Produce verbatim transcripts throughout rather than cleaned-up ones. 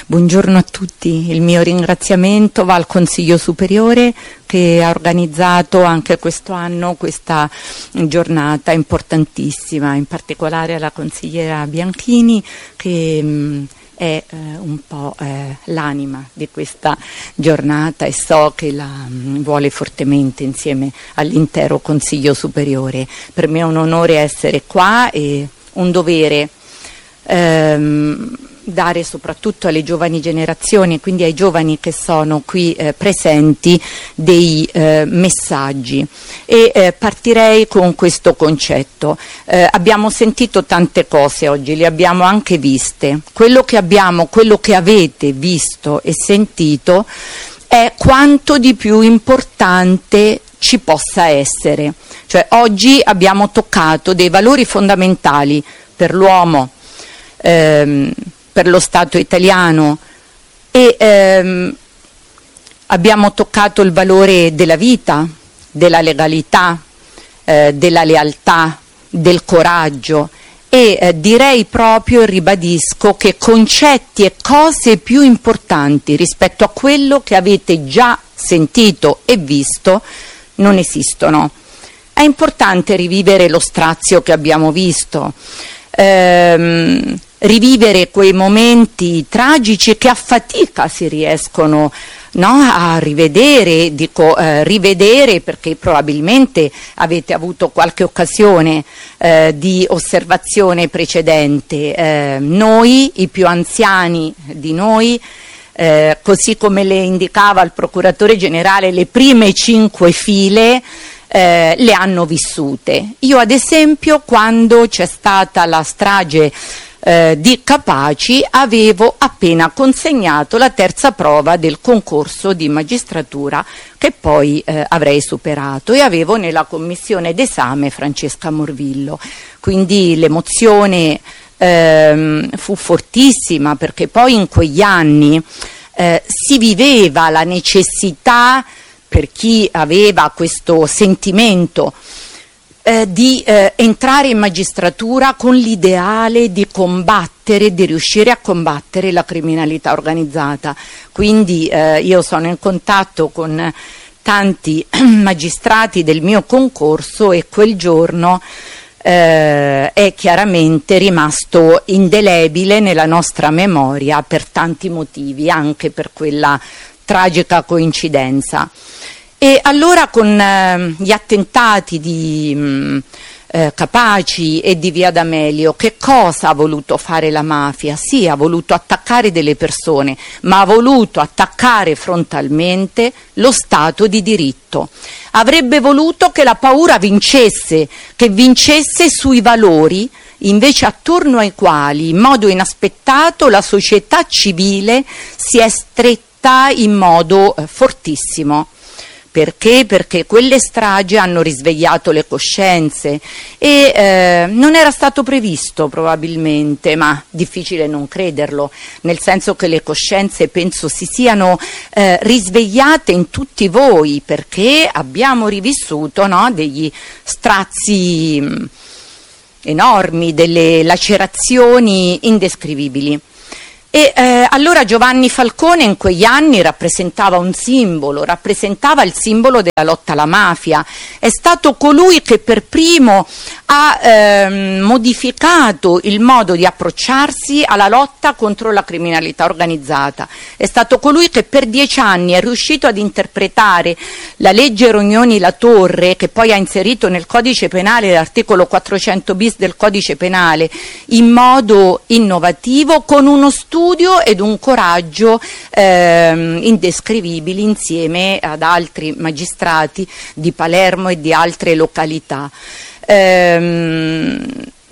Buongiorno a tutti, il mio ringraziamento va al Consiglio Superiore che ha organizzato anche questo anno questa giornata importantissima, in particolare alla consigliera Bianchini che mh, è eh, un po' eh, l'anima di questa giornata e so che la mh, vuole fortemente insieme all'intero Consiglio Superiore. Per me è un onore essere qua e un dovere ehm, dare soprattutto alle giovani generazioni, quindi ai giovani che sono qui eh, presenti, dei eh, messaggi e eh, partirei con questo concetto. Eh, abbiamo sentito tante cose oggi, le abbiamo anche viste. Quello che abbiamo, quello che avete visto e sentito è quanto di più importante ci possa essere. Cioè oggi abbiamo toccato dei valori fondamentali per l'uomo, ehm, per lo Stato italiano e ehm, abbiamo toccato il valore della vita, della legalità, eh, della lealtà, del coraggio e eh, direi proprio e ribadisco che concetti e cose più importanti rispetto a quello che avete già sentito e visto non esistono. È importante rivivere lo strazio che abbiamo visto, ehm, rivivere quei momenti tragici che a fatica si riescono, no, a rivedere, dico eh, rivedere perché probabilmente avete avuto qualche occasione eh, di osservazione precedente. Eh, noi, i più anziani di noi, eh, così come le indicava il procuratore generale, le prime cinque file Eh, le hanno vissute. Io ad esempio quando c'è stata la strage eh, di Capaci avevo appena consegnato la terza prova del concorso di magistratura che poi eh, avrei superato e avevo nella commissione d'esame Francesca Morvillo, quindi l'emozione ehm, fu fortissima perché poi in quegli anni eh, si viveva la necessità per chi aveva questo sentimento eh, di eh, entrare in magistratura con l'ideale di combattere, di riuscire a combattere la criminalità organizzata. Quindi eh, io sono in contatto con tanti magistrati del mio concorso e quel giorno eh, è chiaramente rimasto indelebile nella nostra memoria per tanti motivi, anche per quella tragica coincidenza. E allora con eh, gli attentati di mh, eh, Capaci e di Via D'Amelio, che cosa ha voluto fare la mafia? Sì, ha voluto attaccare delle persone, ma ha voluto attaccare frontalmente lo Stato di diritto. Avrebbe voluto che la paura vincesse, che vincesse sui valori, invece attorno ai quali, in modo inaspettato, la società civile si è stretta in modo eh, fortissimo. Perché? Perché quelle stragi hanno risvegliato le coscienze e eh, non era stato previsto probabilmente, ma difficile non crederlo, nel senso che le coscienze penso si siano eh, risvegliate in tutti voi, perché abbiamo rivissuto, no, degli strazi mh, enormi, delle lacerazioni indescrivibili. E eh, allora Giovanni Falcone in quegli anni rappresentava un simbolo, rappresentava il simbolo della lotta alla mafia. È stato colui che per primo ha ehm, modificato il modo di approcciarsi alla lotta contro la criminalità organizzata. È stato colui che per dieci anni è riuscito ad interpretare la legge Rognoni-La Torre, che poi ha inserito nel codice penale l'articolo quattrocento bis del codice penale, in modo innovativo, con uno studio ed un coraggio ehm, indescrivibili insieme ad altri magistrati di Palermo e di altre località, ehm,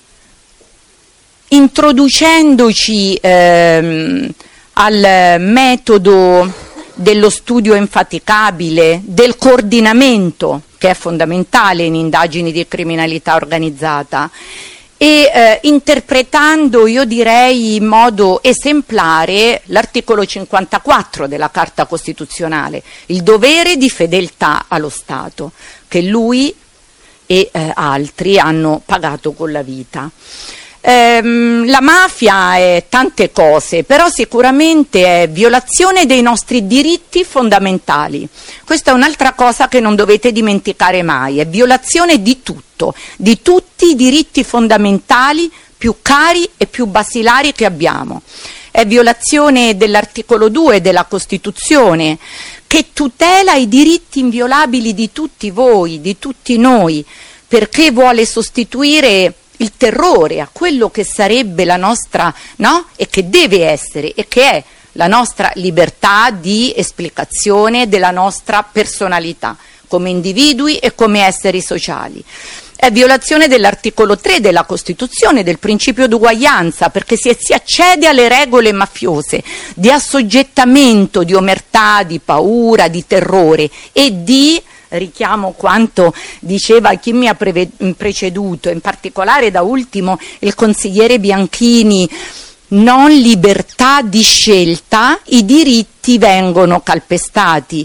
introducendoci ehm, al metodo dello studio infaticabile, del coordinamento, che è fondamentale in indagini di criminalità organizzata, e eh, interpretando, io direi in modo esemplare, l'articolo cinquantaquattro della Carta Costituzionale, il dovere di fedeltà allo Stato, che lui e eh, altri hanno pagato con la vita. Ehm, la mafia è tante cose, però sicuramente è violazione dei nostri diritti fondamentali. Questa è un'altra cosa che non dovete dimenticare mai, è violazione di tutto, di tutti i diritti fondamentali più cari e più basilari che abbiamo. È violazione dell'articolo due della Costituzione, che tutela i diritti inviolabili di tutti voi, di tutti noi, perché vuole sostituire il terrore a quello che sarebbe la nostra, no? E che deve essere, e che è la nostra libertà di esplicazione della nostra personalità come individui e come esseri sociali. È violazione dell'articolo tre della Costituzione, del principio d'uguaglianza, perché si, si accede alle regole mafiose di assoggettamento, di omertà, di paura, di terrore e di, richiamo quanto diceva chi mi ha pre- preceduto, in particolare da ultimo il consigliere Bianchini, non libertà di scelta, i diritti vengono calpestati.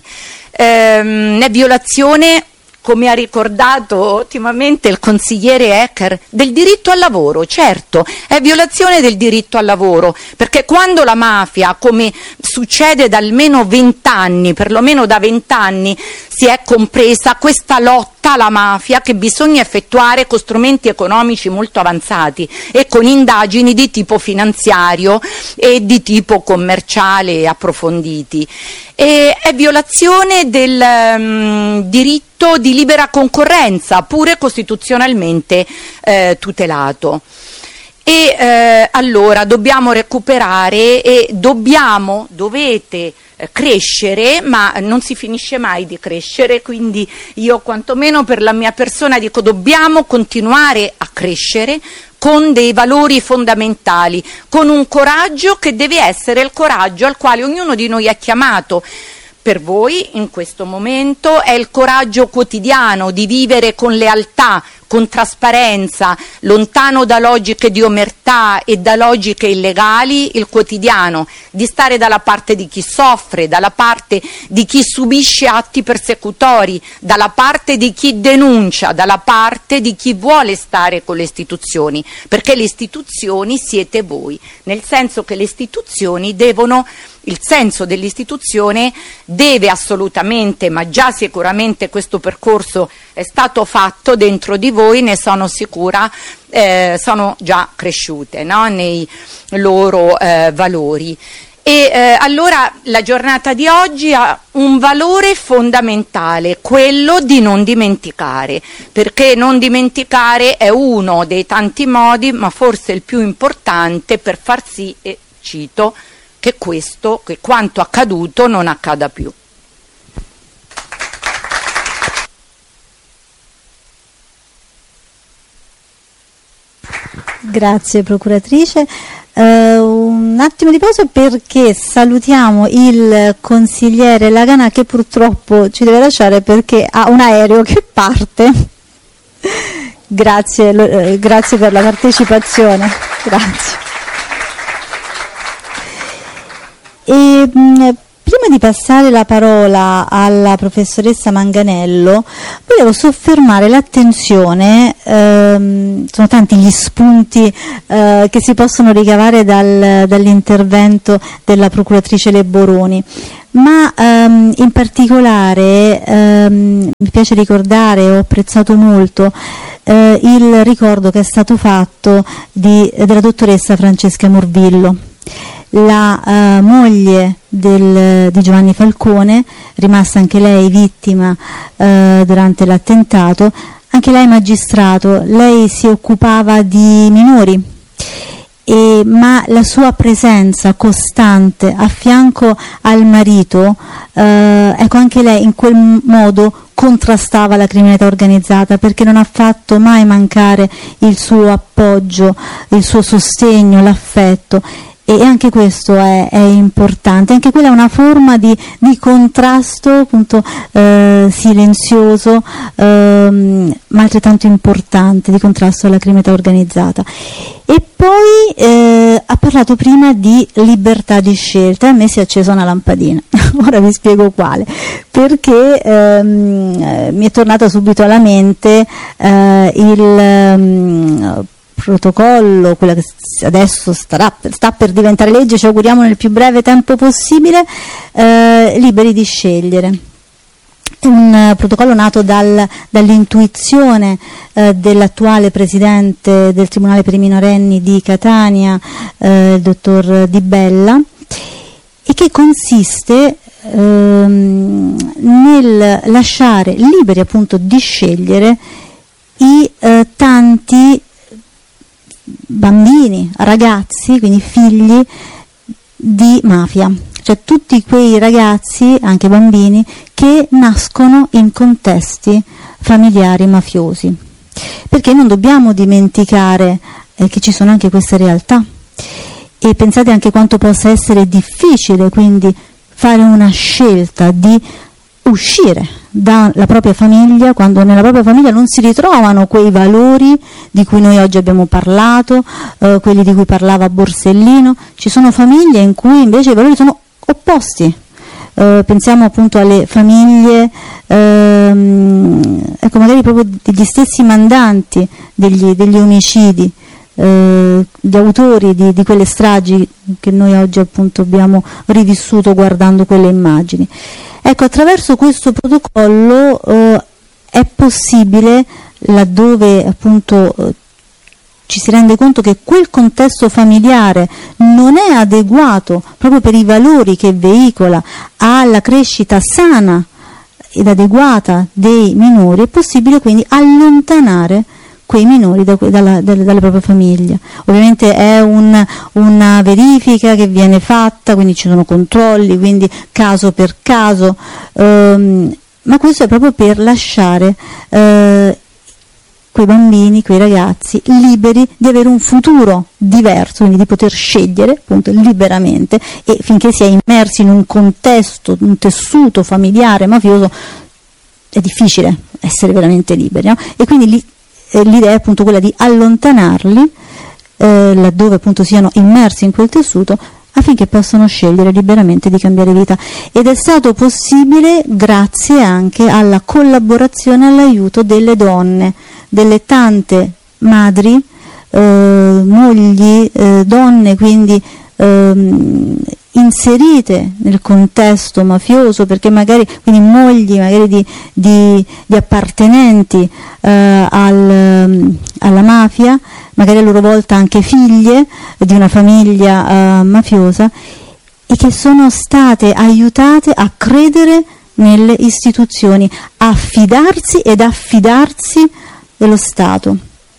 Ehm, è violazione, come ha ricordato ottimamente il consigliere Ecker, del diritto al lavoro. Certo, è violazione del diritto al lavoro, perché quando la mafia, come succede da almeno vent'anni, perlomeno da vent'anni, si è compresa questa lotta alla mafia che bisogna effettuare con strumenti economici molto avanzati e con indagini di tipo finanziario e di tipo commerciale approfonditi. E è violazione del um, diritto di libera concorrenza, pure costituzionalmente eh, tutelato. E eh, allora dobbiamo recuperare e dobbiamo, dovete eh, crescere, ma non si finisce mai di crescere, quindi io quantomeno per la mia persona dico dobbiamo continuare a crescere con dei valori fondamentali, con un coraggio che deve essere il coraggio al quale ognuno di noi è chiamato. Per voi in questo momento è il coraggio quotidiano di vivere con lealtà, con trasparenza, lontano da logiche di omertà e da logiche illegali, il quotidiano, di stare dalla parte di chi soffre, dalla parte di chi subisce atti persecutori, dalla parte di chi denuncia, dalla parte di chi vuole stare con le istituzioni, perché le istituzioni siete voi, nel senso che le istituzioni devono, il senso dell'istituzione deve assolutamente, ma già sicuramente questo percorso è stato fatto dentro di voi, ne sono sicura, eh, sono già cresciute, no? Nei loro eh, valori. E eh, allora la giornata di oggi ha un valore fondamentale, quello di non dimenticare, perché non dimenticare è uno dei tanti modi, ma forse il più importante per far sì, e cito, che questo, che quanto accaduto non accada più. Grazie procuratrice. Uh, un attimo di pausa perché salutiamo il consigliere Laganà che purtroppo ci deve lasciare perché ha un aereo che parte. Grazie, eh, grazie per la partecipazione. Grazie. E, mh, prima di passare la parola alla professoressa Manganello, volevo soffermare l'attenzione, ehm, sono tanti gli spunti eh, che si possono ricavare dal, dall'intervento della procuratrice Leboroni, ma ehm, in particolare ehm, mi piace ricordare, ho apprezzato molto eh, il ricordo che è stato fatto di, della dottoressa Francesca Morvillo, la uh, moglie del, di Giovanni Falcone, rimasta anche lei vittima uh, durante l'attentato, anche lei magistrato. Lei si occupava di minori, e, ma la sua presenza costante a fianco al marito, uh, ecco, anche lei in quel modo contrastava la criminalità organizzata, perché non ha fatto mai mancare il suo appoggio, il suo sostegno, l'affetto. E anche questo è, è importante, anche quella è una forma di, di contrasto appunto eh, silenzioso, ehm, ma altrettanto importante, di contrasto alla criminalità organizzata. E poi eh, ha parlato prima di libertà di scelta, e a me si è accesa una lampadina, ora vi spiego quale, perché ehm, mi è tornata subito alla mente eh, il... Um, protocollo, quella che adesso starà, sta per diventare legge, ci auguriamo nel più breve tempo possibile, eh, liberi di scegliere. È un uh, protocollo nato dal, dall'intuizione uh, dell'attuale presidente del Tribunale per i minorenni di Catania, uh, il dottor Di Bella, e che consiste um, nel lasciare liberi appunto di scegliere i uh, tanti bambini, ragazzi, quindi figli di mafia. Cioè tutti quei ragazzi, anche bambini, che nascono in contesti familiari mafiosi. Perché non dobbiamo dimenticare eh, che ci sono anche queste realtà. E pensate anche quanto possa essere difficile quindi fare una scelta di uscire dalla propria famiglia, quando nella propria famiglia non si ritrovano quei valori di cui noi oggi abbiamo parlato, eh, quelli di cui parlava Borsellino. Ci sono famiglie in cui invece i valori sono opposti. Uh, pensiamo appunto alle famiglie, ehm, ecco, magari proprio degli stessi mandanti degli, degli omicidi, eh, gli autori di, di quelle stragi che noi oggi appunto abbiamo rivissuto guardando quelle immagini. Ecco, attraverso questo protocollo eh, è possibile, laddove appunto eh, ci si rende conto che quel contesto familiare non è adeguato proprio per i valori che veicola alla crescita sana ed adeguata dei minori, è possibile quindi allontanare quei minori da, dalla, dalle, dalle proprie famiglie. Ovviamente è un, una verifica che viene fatta, quindi ci sono controlli, quindi caso per caso, ehm, ma questo è proprio per lasciare eh, quei bambini, quei ragazzi liberi di avere un futuro diverso, quindi di poter scegliere appunto liberamente, e finché si è immersi in un contesto, un tessuto familiare mafioso, è difficile essere veramente liberi, no? E quindi lì, eh, l'idea è appunto quella di allontanarli eh, laddove appunto siano immersi in quel tessuto, affinché possano scegliere liberamente di cambiare vita. Ed è stato possibile grazie anche alla collaborazione e all'aiuto delle donne, delle tante madri, eh, mogli, eh, donne quindi eh, inserite nel contesto mafioso, perché magari quindi mogli magari di, di, di appartenenti eh, al, alla mafia, magari a loro volta anche figlie di una famiglia eh, mafiosa, e che sono state aiutate a credere nelle istituzioni, a fidarsi ed affidarsi dello Stato.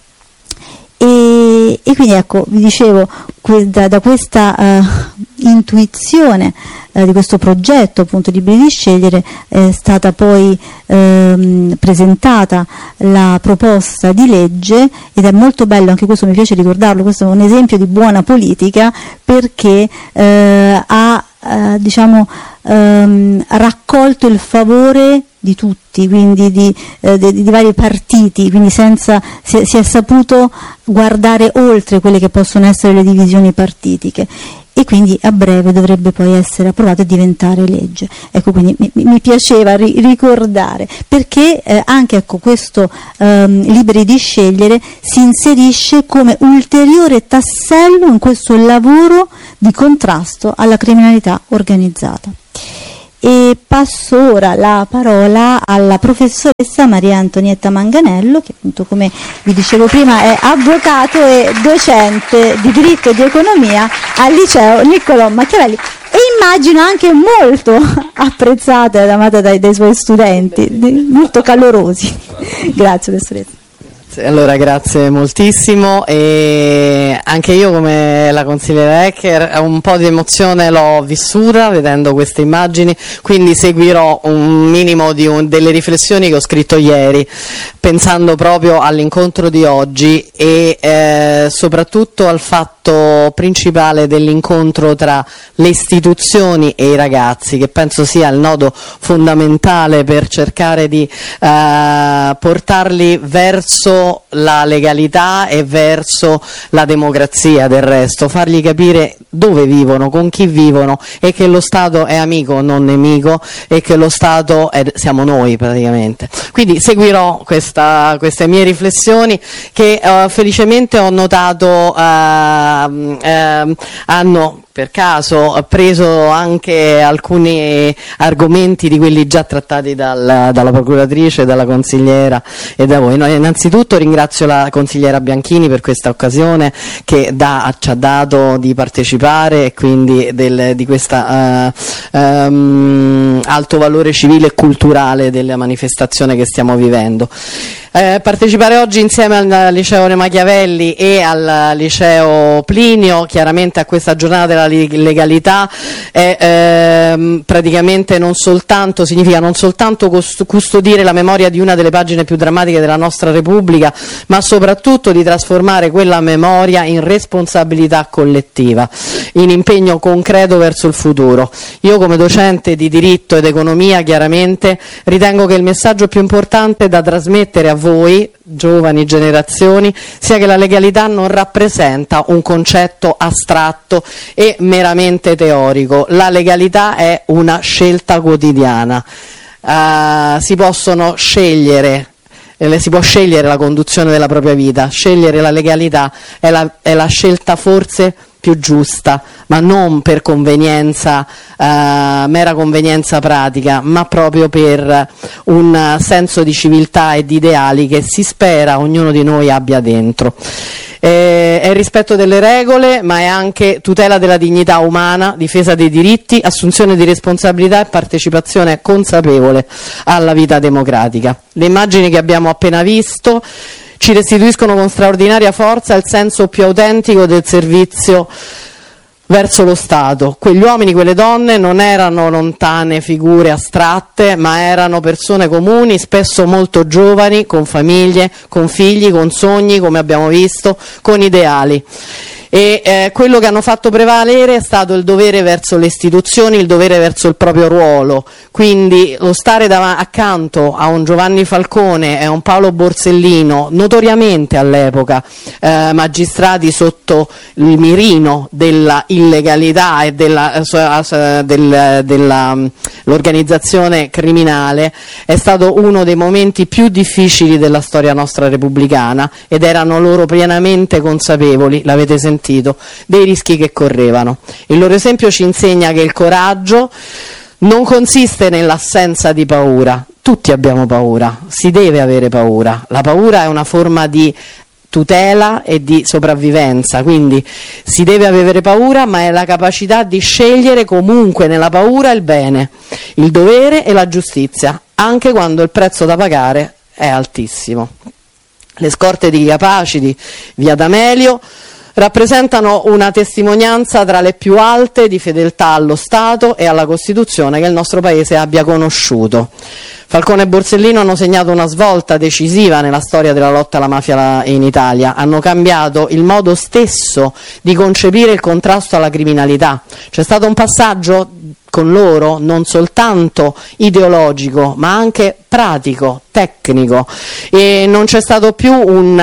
E, e quindi ecco, vi dicevo, da, da questa uh, intuizione uh, di questo progetto appunto Liberi di Scegliere è stata poi uh, presentata la proposta di legge, ed è molto bello, anche questo mi piace ricordarlo, questo è un esempio di buona politica, perché uh, ha uh, diciamo um, raccolto il favore di tutti, quindi di, eh, di, di vari partiti, quindi senza, si, si è saputo guardare oltre quelle che possono essere le divisioni partitiche, e quindi a breve dovrebbe poi essere approvato e diventare legge. Ecco, quindi mi, mi piaceva ri, ricordare, perché eh, anche ecco, questo ehm, Liberi di Scegliere si inserisce come ulteriore tassello in questo lavoro di contrasto alla criminalità organizzata. E passo ora la parola alla professoressa Maria Antonietta Manganello, che appunto, come vi dicevo prima, è avvocato e docente di diritto e di economia al liceo Niccolò Machiavelli, e immagino anche molto apprezzata ed amata dai, dai suoi studenti, molto calorosi. Grazie professoressa. Allora, grazie moltissimo, e anche io, come la consigliera Hecker, un po' di emozione l'ho vissuta vedendo queste immagini, quindi seguirò un minimo di un, delle riflessioni che ho scritto ieri, pensando proprio all'incontro di oggi e eh, soprattutto al fatto principale dell'incontro tra le istituzioni e i ragazzi, che penso sia il nodo fondamentale per cercare di eh, portarli verso verso la legalità e verso la democrazia, del resto, fargli capire dove vivono, con chi vivono, e che lo Stato è amico, non nemico, e che lo Stato è, siamo noi praticamente. Quindi seguirò questa, queste mie riflessioni che uh, felicemente ho notato uh, uh, hanno per caso preso anche alcuni argomenti di quelli già trattati dal, dalla procuratrice, dalla consigliera e da voi. No, innanzitutto ringrazio la consigliera Bianchini per questa occasione che da, ci ha dato di partecipare e quindi del, di questo uh, um, alto valore civile e culturale della manifestazione che stiamo vivendo. Eh, partecipare oggi insieme al liceo Re Machiavelli e al liceo Plinio chiaramente a questa giornata della legalità è ehm, praticamente non soltanto, significa non soltanto custodire la memoria di una delle pagine più drammatiche della nostra Repubblica, ma soprattutto di trasformare quella memoria in responsabilità collettiva, in impegno concreto verso il futuro. Io come docente di diritto ed economia chiaramente ritengo che il messaggio più importante da trasmettere a voi, giovani generazioni, sia che la legalità non rappresenta un concetto astratto e meramente teorico. La legalità è una scelta quotidiana. Uh, si possono scegliere eh, si può scegliere la conduzione della propria vita. Scegliere la legalità è la, è la scelta forse più giusta, ma non per convenienza, eh, mera convenienza pratica, ma proprio per un senso di civiltà e di ideali che si spera ognuno di noi abbia dentro. Eh, è il rispetto delle regole, ma è anche tutela della dignità umana, difesa dei diritti, assunzione di responsabilità e partecipazione consapevole alla vita democratica. Le immagini che abbiamo appena visto ci restituiscono con straordinaria forza il senso più autentico del servizio verso lo Stato. Quegli uomini, quelle donne non erano lontane figure astratte, ma erano persone comuni, spesso molto giovani, con famiglie, con figli, con sogni, come abbiamo visto, con ideali. E eh, quello che hanno fatto prevalere è stato il dovere verso le istituzioni, il dovere verso il proprio ruolo. Quindi lo stare dav- accanto a un Giovanni Falcone e a un Paolo Borsellino, notoriamente all'epoca eh, magistrati sotto il mirino della illegalità e della, eh, del, della l'organizzazione criminale, è stato uno dei momenti più difficili della storia nostra repubblicana, ed erano loro pienamente consapevoli, l'avete sentito, dei rischi che correvano. Il loro esempio ci insegna che il coraggio non consiste nell'assenza di paura. Tutti abbiamo paura, si deve avere paura. La paura è una forma di tutela e di sopravvivenza, quindi si deve avere paura, ma è la capacità di scegliere comunque nella paura il bene, il dovere e la giustizia, anche quando il prezzo da pagare è altissimo. Le scorte di Capaciti, via D'Amelio, rappresentano una testimonianza tra le più alte di fedeltà allo Stato e alla Costituzione che il nostro Paese abbia conosciuto. Falcone e Borsellino hanno segnato una svolta decisiva nella storia della lotta alla mafia in Italia, hanno cambiato il modo stesso di concepire il contrasto alla criminalità. C'è stato un passaggio con loro non soltanto ideologico, ma anche pratico, tecnico, e non c'è stato più un,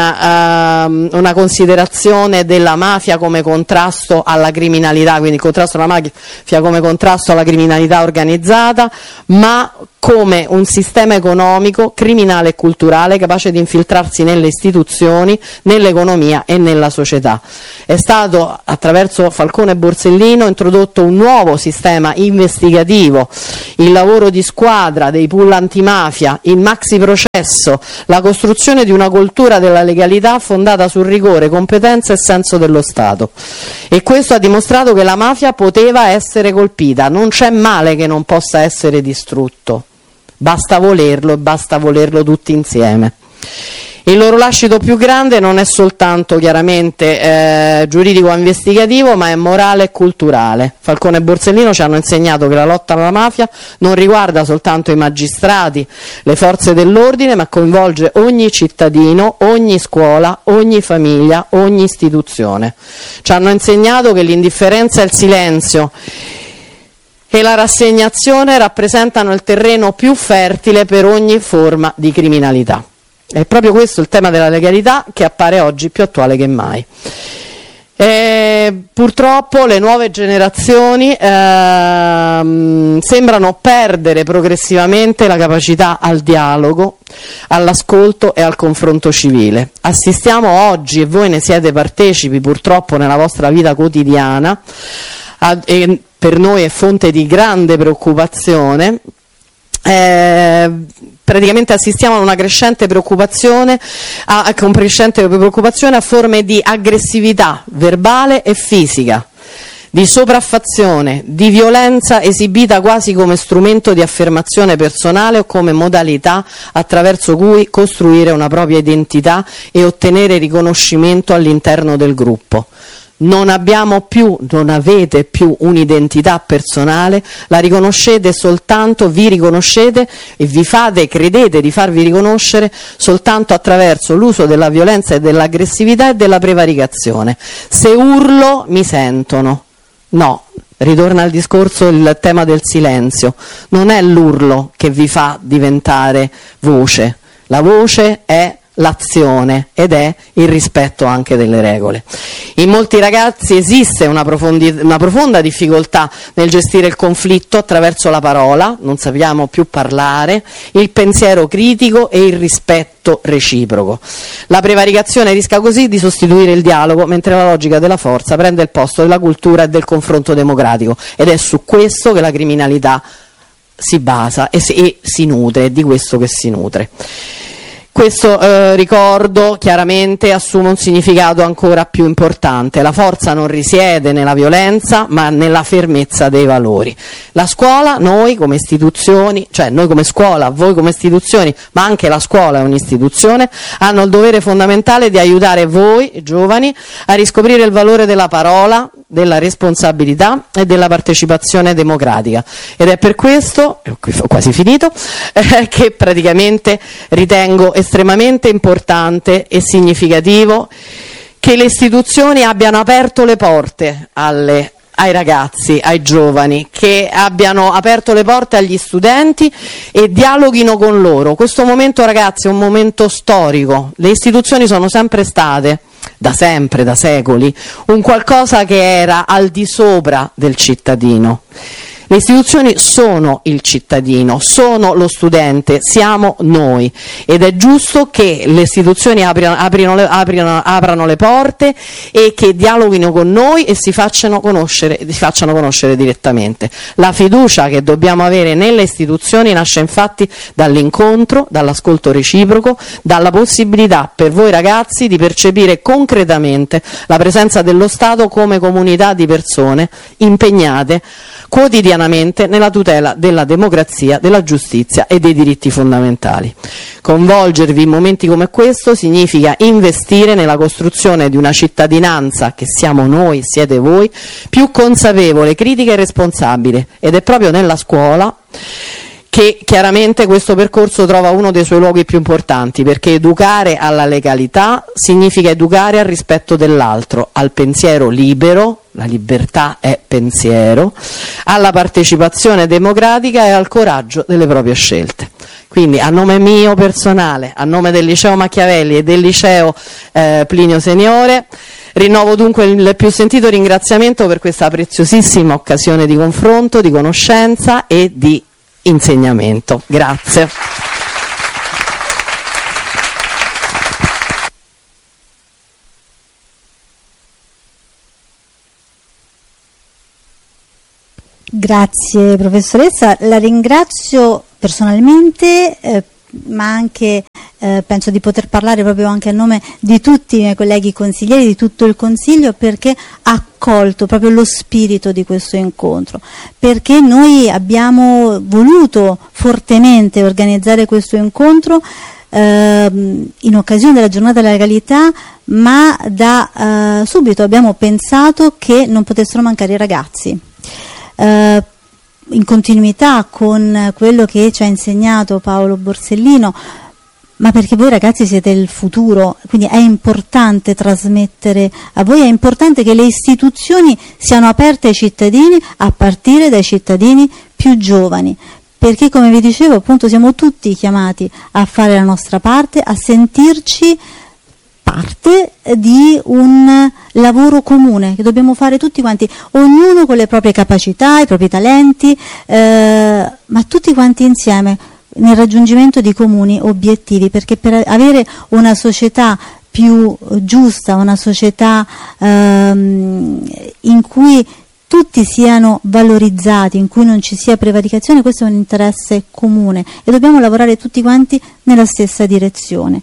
uh, una considerazione della mafia come contrasto alla criminalità, quindi il contrasto alla mafia come contrasto alla criminalità organizzata, ma come un sistema economico, criminale e culturale capace di infiltrarsi nelle istituzioni, nell'economia e nella società. È stato attraverso Falcone e Borsellino introdotto un nuovo sistema investigativo, il lavoro di squadra dei pool antimafia, il maxi processo, la costruzione di una cultura della legalità fondata sul rigore, competenza e senso dello Stato. E questo ha dimostrato che la mafia poteva essere colpita, non c'è male che non possa essere distrutto. Basta volerlo e basta volerlo tutti insieme. Il loro lascito più grande non è soltanto chiaramente eh, giuridico-investigativo, ma è morale e culturale. Falcone e Borsellino ci hanno insegnato che la lotta alla mafia non riguarda soltanto i magistrati, le forze dell'ordine, ma coinvolge ogni cittadino, ogni scuola, ogni famiglia, ogni istituzione. Ci hanno insegnato che l'indifferenza e il silenzio e la rassegnazione rappresentano il terreno più fertile per ogni forma di criminalità. È proprio questo il tema della legalità, che appare oggi più attuale che mai. E purtroppo le nuove generazioni ehm, sembrano perdere progressivamente la capacità al dialogo, all'ascolto e al confronto civile. Assistiamo oggi, e voi ne siete partecipi purtroppo nella vostra vita quotidiana, a, e per noi è fonte di grande preoccupazione, eh, praticamente assistiamo a una crescente preoccupazione a, a, con crescente preoccupazione a forme di aggressività verbale e fisica, di sopraffazione, di violenza esibita quasi come strumento di affermazione personale o come modalità attraverso cui costruire una propria identità e ottenere riconoscimento all'interno del gruppo. Non abbiamo più, non avete più un'identità personale, la riconoscete soltanto, vi riconoscete e vi fate, credete di farvi riconoscere soltanto attraverso l'uso della violenza e dell'aggressività e della prevaricazione. Se urlo mi sentono. No, ritorna al discorso il tema del silenzio. Non è l'urlo che vi fa diventare voce, la voce è l'azione ed è il rispetto anche delle regole. In molti ragazzi esiste una, una profonda difficoltà nel gestire il conflitto attraverso la parola, non sappiamo più parlare, il pensiero critico e il rispetto reciproco. La prevaricazione rischia così di sostituire il dialogo, mentre la logica della forza prende il posto della cultura e del confronto democratico, ed è su questo che la criminalità si basa e si, e si nutre, è di questo che si nutre. Questo eh, ricordo chiaramente assume un significato ancora più importante. La forza non risiede nella violenza, ma nella fermezza dei valori. La scuola, noi come istituzioni, cioè noi come scuola, voi come istituzioni, ma anche la scuola è un'istituzione, hanno il dovere fondamentale di aiutare voi, giovani, a riscoprire il valore della parola, della responsabilità e della partecipazione democratica. Ed è per questo, ho quasi finito, eh, che praticamente ritengo estremamente importante e significativo che le istituzioni abbiano aperto le porte alle, ai ragazzi, ai giovani, che abbiano aperto le porte agli studenti e dialoghino con loro. Questo momento, ragazzi, è un momento storico. Le istituzioni sono sempre state, da sempre, da secoli, un qualcosa che era al di sopra del cittadino. Le istituzioni sono il cittadino, sono lo studente, siamo noi, ed è giusto che le istituzioni aprino, aprino le, aprino, aprano le porte e che dialoghino con noi e si facciano conoscere, si facciano conoscere direttamente. La fiducia che dobbiamo avere nelle istituzioni nasce infatti dall'incontro, dall'ascolto reciproco, dalla possibilità per voi ragazzi di percepire concretamente la presenza dello Stato come comunità di persone impegnate quotidianamente nella tutela della democrazia, della giustizia e dei diritti fondamentali. Coinvolgervi in momenti come questo significa investire nella costruzione di una cittadinanza, che siamo noi, siete voi, più consapevole, critica e responsabile, ed è proprio nella scuola che chiaramente questo percorso trova uno dei suoi luoghi più importanti, perché educare alla legalità significa educare al rispetto dell'altro, al pensiero libero, la libertà è pensiero, alla partecipazione democratica e al coraggio delle proprie scelte. Quindi a nome mio personale, a nome del Liceo Machiavelli e del Liceo eh, Plinio Seniore, rinnovo dunque il più sentito ringraziamento per questa preziosissima occasione di confronto, di conoscenza e di insegnamento. Grazie. Grazie professoressa, la ringrazio personalmente, eh, ma anche eh, penso di poter parlare proprio anche a nome di tutti i miei colleghi consiglieri, di tutto il Consiglio, perché ha accolto proprio lo spirito di questo incontro, perché noi abbiamo voluto fortemente organizzare questo incontro eh, in occasione della giornata della legalità, ma da eh, subito abbiamo pensato che non potessero mancare i ragazzi. Uh, in continuità con quello che ci ha insegnato Paolo Borsellino, ma perché voi ragazzi siete il futuro, quindi è importante trasmettere a voi, è importante che le istituzioni siano aperte ai cittadini, a partire dai cittadini più giovani, perché, come vi dicevo, appunto siamo tutti chiamati a fare la nostra parte, a sentirci parte di un lavoro comune che dobbiamo fare tutti quanti, ognuno con le proprie capacità, i propri talenti, eh, ma tutti quanti insieme nel raggiungimento di comuni obiettivi, perché per avere una società più giusta, una società ehm, in cui tutti siano valorizzati, in cui non ci sia prevaricazione, questo è un interesse comune e dobbiamo lavorare tutti quanti nella stessa direzione.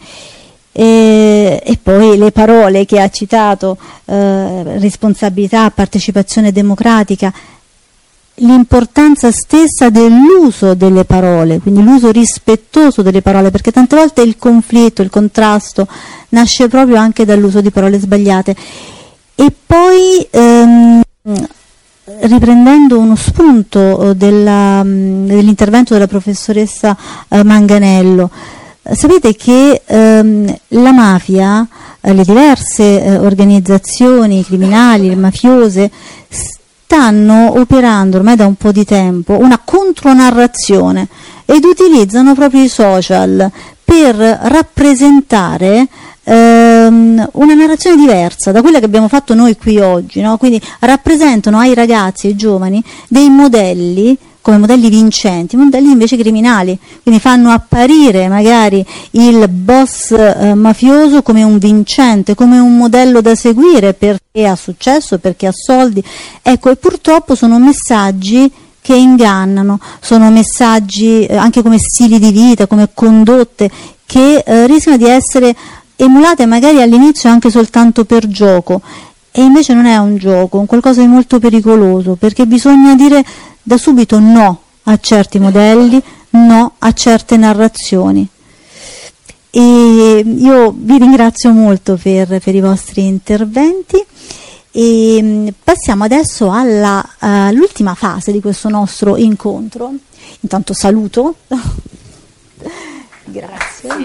E, e poi le parole che ha citato, eh, responsabilità, partecipazione democratica, l'importanza stessa dell'uso delle parole, quindi l'uso rispettoso delle parole, perché tante volte il conflitto, il contrasto nasce proprio anche dall'uso di parole sbagliate. E poi ehm, riprendendo uno spunto della, dell'intervento della professoressa eh, Manganello, sapete che ehm, la mafia, eh, le diverse eh, organizzazioni criminali, mafiose, stanno operando ormai da un po' di tempo una contronarrazione ed utilizzano proprio i social per rappresentare ehm, una narrazione diversa da quella che abbiamo fatto noi qui oggi, no? Quindi rappresentano ai ragazzi e ai giovani dei modelli come modelli vincenti, modelli invece criminali, quindi fanno apparire magari il boss eh, mafioso come un vincente, come un modello da seguire perché ha successo, perché ha soldi. Ecco, e purtroppo sono messaggi che ingannano, sono messaggi eh, anche come stili di vita, come condotte che eh, rischiano di essere emulate magari all'inizio anche soltanto per gioco, e invece non è un gioco, è un qualcosa di molto pericoloso, perché bisogna dire da subito no a certi modelli, no a certe narrazioni. E io vi ringrazio molto per, per i vostri interventi e passiamo adesso alla, uh, all'ultima fase di questo nostro incontro. Intanto saluto. Grazie. Grazie.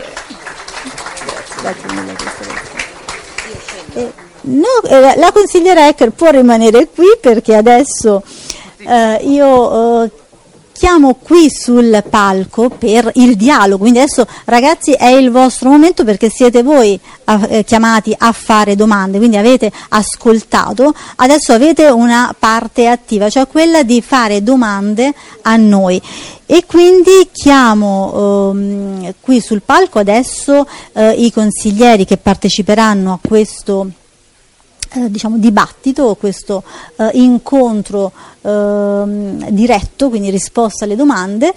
Grazie mille. Eh, no, eh, la consigliera Ecker può rimanere qui perché adesso Uh, io uh, chiamo qui sul palco per il dialogo, quindi adesso ragazzi è il vostro momento perché siete voi uh, eh, chiamati a fare domande, quindi avete ascoltato, adesso avete una parte attiva, cioè quella di fare domande a noi. E quindi chiamo um, qui sul palco adesso uh, i consiglieri che parteciperanno a questo Eh, diciamo dibattito, questo eh, incontro eh, diretto, quindi risposta alle domande,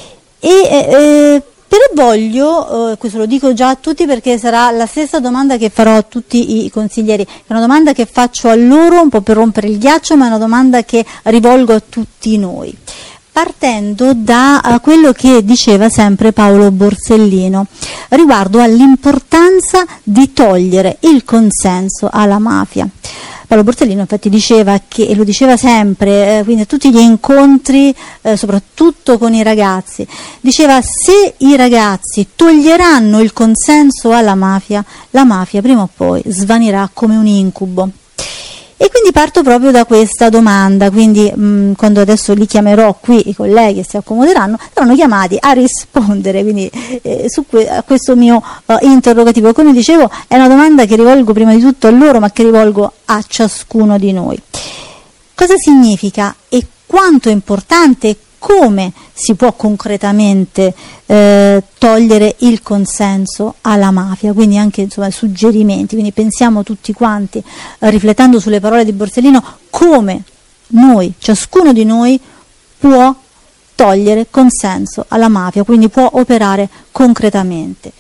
e eh, però voglio, eh, questo lo dico già a tutti perché sarà la stessa domanda che farò a tutti i consiglieri, è una domanda che faccio a loro un po' per rompere il ghiaccio, ma è una domanda che rivolgo a tutti noi, partendo da uh, quello che diceva sempre Paolo Borsellino riguardo all'importanza di togliere il consenso alla mafia. Paolo Borsellino infatti diceva che, e lo diceva sempre, eh, quindi a tutti gli incontri, eh, soprattutto con i ragazzi, diceva: se i ragazzi toglieranno il consenso alla mafia, la mafia prima o poi svanirà come un incubo. E quindi parto proprio da questa domanda, quindi mh, quando adesso li chiamerò qui, i colleghi si accomoderanno, saranno chiamati a rispondere quindi, eh, su que- a questo mio uh, interrogativo. Come dicevo, è una domanda che rivolgo prima di tutto a loro, ma che rivolgo a ciascuno di noi. Cosa significa e quanto è importante, come si può concretamente eh, togliere il consenso alla mafia, quindi anche insomma, suggerimenti, quindi pensiamo tutti quanti, eh, riflettendo sulle parole di Borsellino, come noi, ciascuno di noi può togliere consenso alla mafia, quindi può operare concretamente.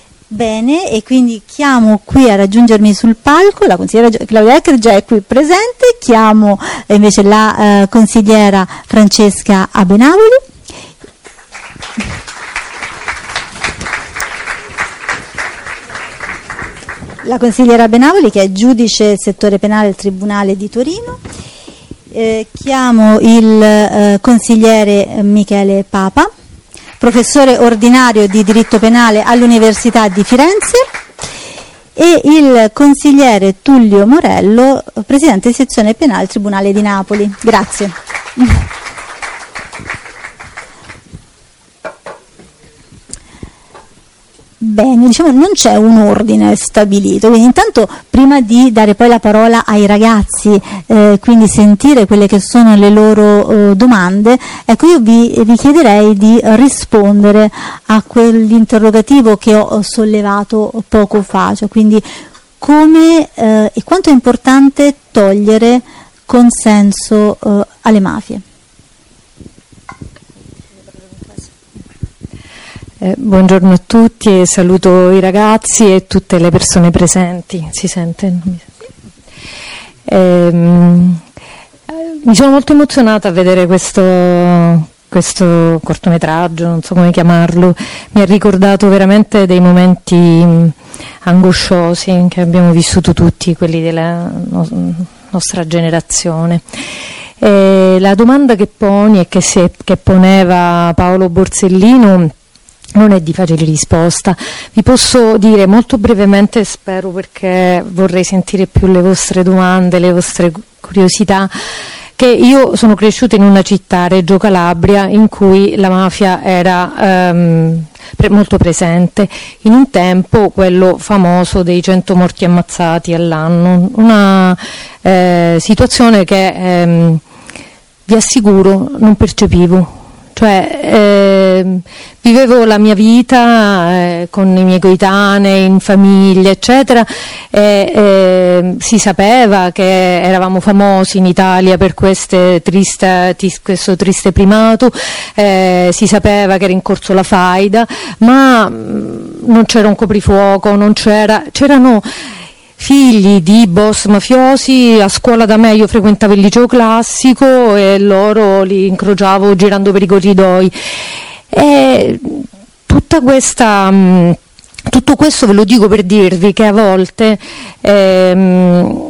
Bene, e quindi chiamo qui a raggiungermi sul palco la consigliera Claudia Ecker, già è qui presente, chiamo invece la eh, consigliera Francesca Abenavoli. La consigliera Abenavoli, che è giudice settore penale del Tribunale di Torino. Eh, chiamo il eh, consigliere Michele Papa, professore ordinario di diritto penale all'Università di Firenze, e il consigliere Tullio Morello, presidente di sezione penale del Tribunale di Napoli. Grazie. bene, diciamo non c'è un ordine stabilito, quindi intanto prima di dare poi la parola ai ragazzi, eh, quindi sentire quelle che sono le loro eh, domande, ecco io vi, vi chiederei di rispondere a quell'interrogativo che ho sollevato poco fa, cioè quindi come eh, e quanto è importante togliere consenso eh, alle mafie. Eh, buongiorno a tutti e saluto i ragazzi e tutte le persone presenti. Si sente? Eh, mi sono molto emozionata a vedere questo, questo cortometraggio, non so come chiamarlo. Mi ha ricordato veramente dei momenti angosciosi che abbiamo vissuto tutti, quelli della no, nostra generazione. E la domanda che poni e che, si, che poneva Paolo Borsellino non è di facile risposta. Vi posso dire molto brevemente, spero, perché vorrei sentire più le vostre domande, le vostre curiosità, che io sono cresciuta in una città, Reggio Calabria, in cui la mafia era ehm, pre- molto presente, in un tempo quello famoso dei cento morti ammazzati all'anno, una eh, situazione che ehm, vi assicuro non percepivo. Cioè eh, vivevo la mia vita eh, con i miei coetanei, in famiglia, eccetera, e eh, si sapeva che eravamo famosi in Italia per queste triste, tis, questo triste primato, eh, si sapeva che era in corso la faida, ma mh, non c'era un coprifuoco, non c'era, c'erano figli di boss mafiosi. A scuola da me io frequentavo il liceo classico e loro li incrociavo girando per i corridoi, e tutta questa mh, tutto questo ve lo dico per dirvi che a volte ehm,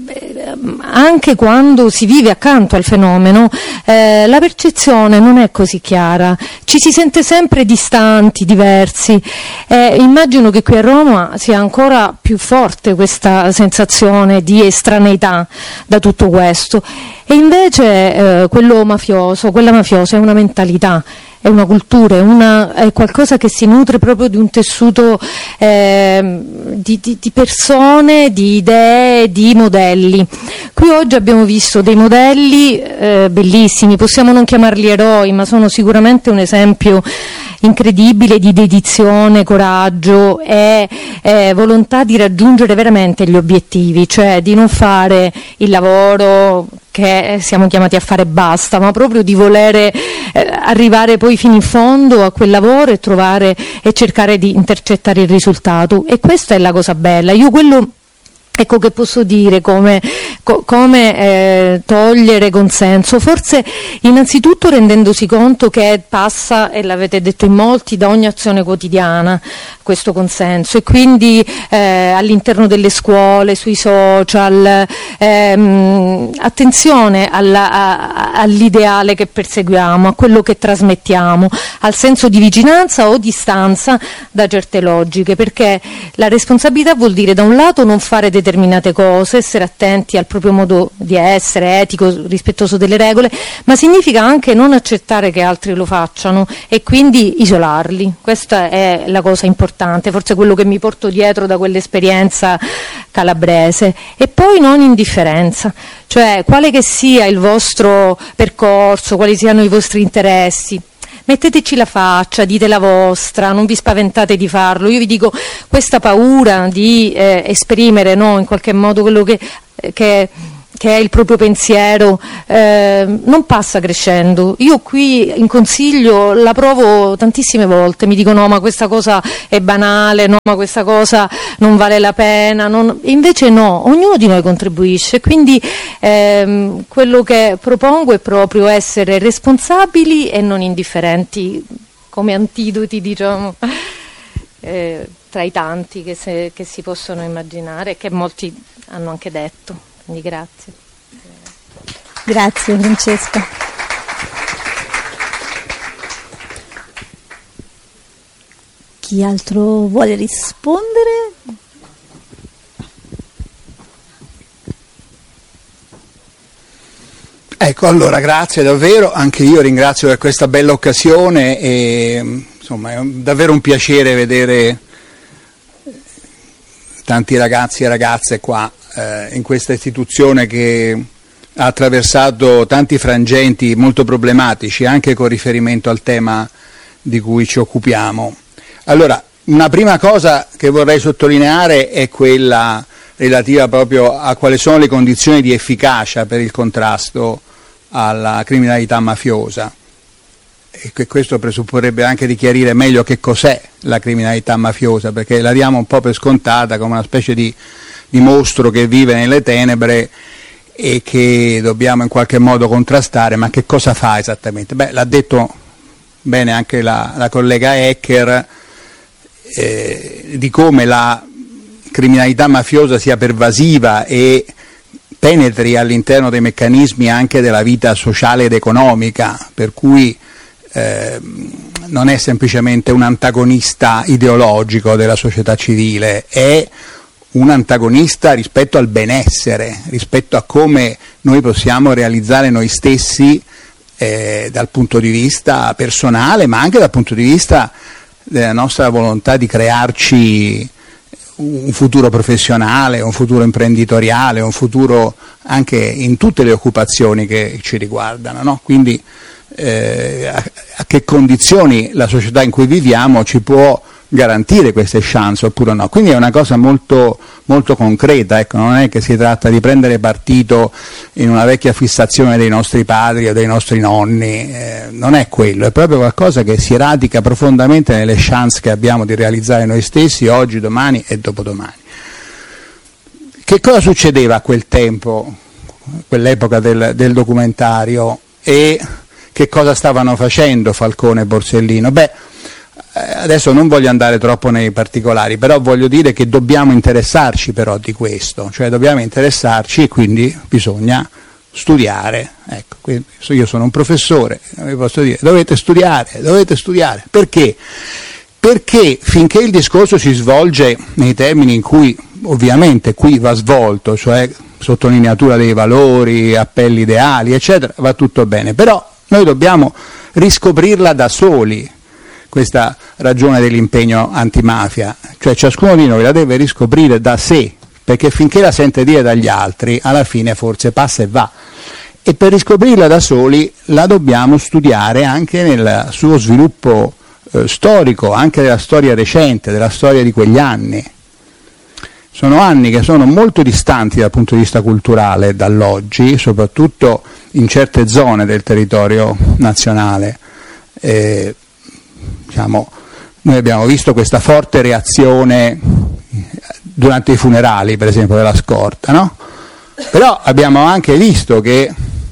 anche quando si vive accanto al fenomeno eh, la percezione non è così chiara, ci si sente sempre distanti, diversi. Eh, immagino che qui a Roma sia ancora più forte questa sensazione di estraneità da tutto questo, e invece eh, quello mafioso, quella mafiosa è una mentalità, è una cultura, è, una, è qualcosa che si nutre proprio di un tessuto eh, di, di, di persone, di idee, di modelli. Qui oggi abbiamo visto dei modelli eh, bellissimi, possiamo non chiamarli eroi, ma sono sicuramente un esempio incredibile di dedizione, coraggio e eh, volontà di raggiungere veramente gli obiettivi, cioè di non fare il lavoro che siamo chiamati a fare basta, ma proprio di volere eh, arrivare poi fino in fondo a quel lavoro e trovare e cercare di intercettare il risultato, e questa è la cosa bella. Io quello Ecco che posso dire come, co, come eh, togliere consenso, forse innanzitutto rendendosi conto che passa, e l'avete detto in molti, da ogni azione quotidiana questo consenso, e quindi eh, all'interno delle scuole, sui social, ehm, attenzione alla, a, all'ideale che perseguiamo, a quello che trasmettiamo, al senso di vicinanza o distanza da certe logiche, perché la responsabilità vuol dire da un lato non fare determinate cose, essere attenti al proprio modo di essere, etico, rispettoso delle regole, ma significa anche non accettare che altri lo facciano e quindi isolarli. Questa è la cosa importante, forse quello che mi porto dietro da quell'esperienza calabrese. E poi non indifferenza, cioè quale che sia il vostro percorso, quali siano i vostri interessi, metteteci la faccia, dite la vostra, non vi spaventate di farlo. Io vi dico, questa paura di eh, esprimere, no, in qualche modo quello che, che, che è il proprio pensiero, eh, non passa crescendo. Io qui in consiglio la provo tantissime volte, mi dicono no ma questa cosa è banale, no ma questa cosa non vale la pena, non... invece no, ognuno di noi contribuisce, quindi ehm, quello che propongo è proprio essere responsabili e non indifferenti, come antidoti, diciamo, eh, tra i tanti che, se, che si possono immaginare e che molti hanno anche detto. Quindi grazie. Grazie Francesca. Chi altro vuole rispondere? Ecco, allora grazie davvero, anche io ringrazio per questa bella occasione e insomma è un, davvero un piacere vedere tanti ragazzi e ragazze qua eh, in questa istituzione che ha attraversato tanti frangenti molto problematici anche con riferimento al tema di cui ci occupiamo. Allora, una prima cosa che vorrei sottolineare è quella relativa proprio a quali sono le condizioni di efficacia per il contrasto alla criminalità mafiosa. E che questo presupporrebbe anche di chiarire meglio che cos'è la criminalità mafiosa, perché la diamo un po' per scontata come una specie di, di mostro che vive nelle tenebre e che dobbiamo in qualche modo contrastare. Ma che cosa fa esattamente? Beh, l'ha detto bene anche la, la collega Ecker, eh, di come la criminalità mafiosa sia pervasiva e penetri all'interno dei meccanismi anche della vita sociale ed economica, per cui eh, non è semplicemente un antagonista ideologico della società civile, è un antagonista rispetto al benessere, rispetto a come noi possiamo realizzare noi stessi eh, dal punto di vista personale, ma anche dal punto di vista della nostra volontà di crearci un futuro professionale, un futuro imprenditoriale, un futuro anche in tutte le occupazioni che ci riguardano, no? Quindi eh, a, a che condizioni la società in cui viviamo ci può garantire queste chance oppure no. Quindi è una cosa molto, molto concreta, ecco, non è che si tratta di prendere partito in una vecchia fissazione dei nostri padri o dei nostri nonni, eh, non è quello, è proprio qualcosa che si radica profondamente nelle chance che abbiamo di realizzare noi stessi oggi, domani e dopodomani. Che cosa succedeva a quel tempo, quell'epoca del, del documentario, e che cosa stavano facendo Falcone e Borsellino? Beh, adesso non voglio andare troppo nei particolari, però voglio dire che dobbiamo interessarci però di questo, cioè dobbiamo interessarci e quindi bisogna studiare. Ecco, quindi io sono un professore, vi posso dire, dovete studiare, dovete studiare. Perché? Perché finché il discorso si svolge nei termini in cui ovviamente qui va svolto, cioè sottolineatura dei valori, appelli ideali, eccetera, va tutto bene, però noi dobbiamo riscoprirla da soli, questa ragione dell'impegno antimafia, cioè ciascuno di noi la deve riscoprire da sé, perché finché la sente dire dagli altri, alla fine forse passa e va. E per riscoprirla da soli la dobbiamo studiare anche nel suo sviluppo eh, storico, anche della storia recente, della storia di quegli anni. Sono anni che sono molto distanti dal punto di vista culturale dall'oggi, soprattutto in certe zone del territorio nazionale. Eh, Diciamo, noi abbiamo visto questa forte reazione durante i funerali, per esempio, della scorta, no? Però abbiamo anche visto che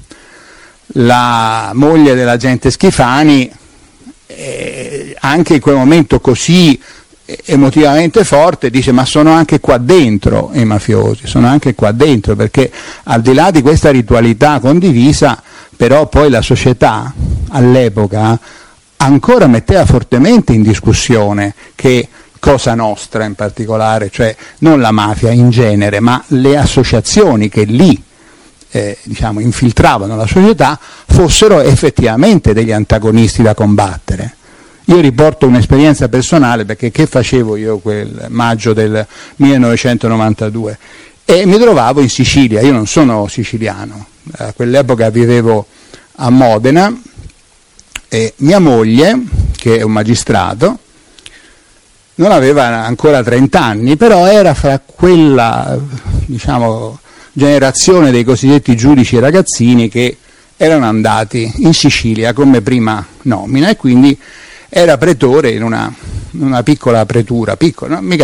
la moglie dell'agente Schifani, eh, anche in quel momento così emotivamente forte, dice: ma sono anche qua dentro i mafiosi, sono anche qua dentro, perché al di là di questa ritualità condivisa, però poi la società all'epoca ancora metteva fortemente in discussione che Cosa Nostra in particolare, cioè non la mafia in genere, ma le associazioni che lì eh, diciamo, infiltravano la società, fossero effettivamente degli antagonisti da combattere. Io riporto un'esperienza personale, perché che facevo io quel maggio del millenovecentonovantadue? E mi trovavo in Sicilia, io non sono siciliano, a quell'epoca vivevo a Modena, e mia moglie, che è un magistrato, non aveva ancora trenta anni, però era fra quella, diciamo, generazione dei cosiddetti giudici ragazzini che erano andati in Sicilia come prima nomina, e quindi era pretore in una, una piccola pretura, piccola, no? Mica